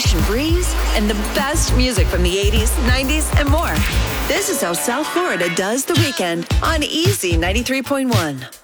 ocean breeze, and the best music from the 80s, 90s, and more. This is how South Florida does the weekend on Easy 93.1.